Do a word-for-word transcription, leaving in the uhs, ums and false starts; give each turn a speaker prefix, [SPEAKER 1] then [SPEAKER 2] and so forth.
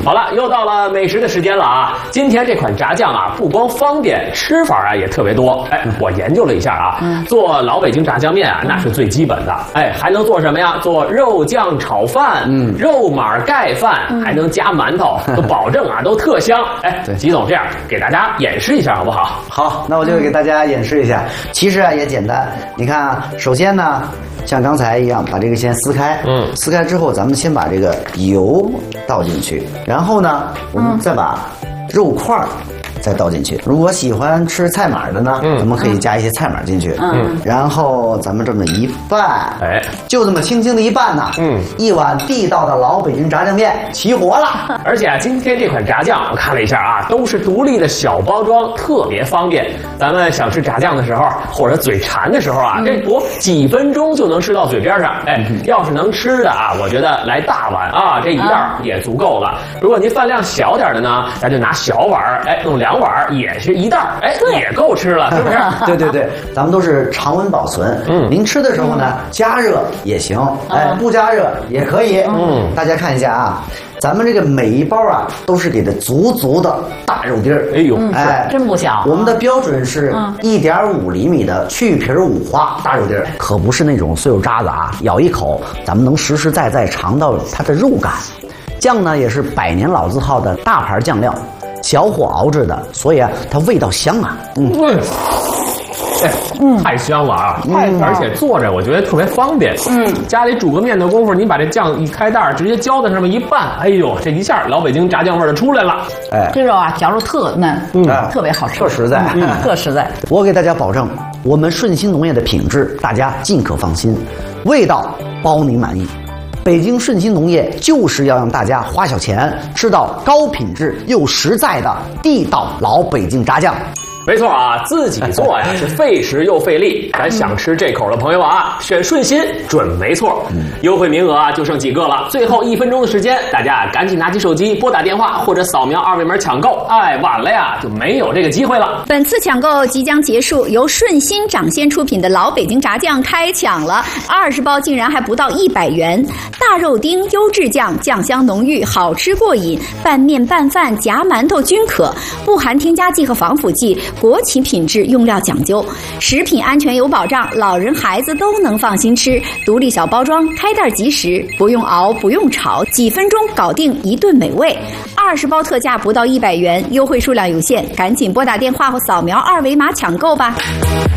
[SPEAKER 1] 好了，又到了美食的时间了啊！今天这款炸酱啊，不光方便，吃法啊也特别多。哎，我研究了一下啊，嗯、做老北京炸酱面啊，那是最基本的。哎，还能做什么呀？做肉酱炒饭，嗯，肉码盖饭，嗯、还能加馒头，都保证啊都特香。哎，吉总这样给大家演示一下好不好？
[SPEAKER 2] 好，那我就给大家演示一下。其实啊也简单，你看啊，首先呢，像刚才一样，把这个先撕开，嗯，撕开之后，咱们先把这个油倒进去，然后呢，我们再把肉块儿再倒进去。如果喜欢吃菜码的呢，嗯，咱们可以加一些菜码进去，嗯，然后咱们这么一拌，哎，就这么轻轻的一拌呢，嗯，一碗地道的老北京炸酱面起火了。
[SPEAKER 1] 而且啊，今天这款炸酱我看了一下啊，都是独立的小包装，特别方便。咱们想吃炸酱的时候，或者嘴馋的时候啊，嗯、这不几分钟就能吃到嘴边上。哎，嗯、要是能吃的啊，我觉得来大碗啊，这一袋也足够了。如果您饭量小点的呢，咱就拿小碗，哎，弄两碗也是一袋，哎，也够吃了，是不是？
[SPEAKER 2] 对对对，咱们都是常温保存。嗯，您吃的时候呢，加热也行，哎，不加热也可以。嗯，大家看一下啊。咱们这个每一包啊，都是给的足足的大肉丁儿。哎呦，
[SPEAKER 3] 哎，真不小。
[SPEAKER 2] 我们的标准是一点五厘米的去皮五花大肉丁儿，可不是那种碎肉渣子啊，咬一口咱们能实实在在尝到它的肉感。酱呢也是百年老字号的大牌酱料，小火熬制的，所以啊，它味道香啊。嗯。嗯
[SPEAKER 1] 哎，嗯，太香了啊！太、嗯，而且做着我觉得特别方便。嗯，家里煮个面的功夫，你把这酱一开袋，直接浇在上面一拌，哎呦，这一下老北京炸酱味儿就出来了。
[SPEAKER 3] 哎，这肉啊，嚼着特嫩，嗯，特别好吃，
[SPEAKER 2] 特实在，
[SPEAKER 3] 嗯，特实在。
[SPEAKER 2] 我给大家保证，我们顺鑫农业的品质，大家尽可放心，味道包您满意。北京顺鑫农业就是要让大家花小钱吃到高品质又实在的地道老北京炸酱。
[SPEAKER 1] 没错啊，自己做呀是费时又费力。咱想吃这口的朋友啊，选顺鑫准没错。优惠名额啊就剩几个了，最后一分钟的时间，大家赶紧拿起手机拨打电话或者扫描二维码抢购。哎，晚了呀就没有这个机会了。
[SPEAKER 4] 本次抢购即将结束，由顺鑫掌鲜出品的老北京炸酱开抢了，二十包竟然还不到一百元。大肉丁优质酱，酱香浓郁，好吃过瘾，拌面拌饭夹馒头均可，不含添加剂和防腐剂。国企品质，用料讲究，食品安全有保障，老人孩子都能放心吃。独立小包装，开袋即食，不用熬，不用炒，几分钟搞定一顿美味。二十包特价不到一百元，优惠数量有限，赶紧拨打电话或扫描二维码抢购吧。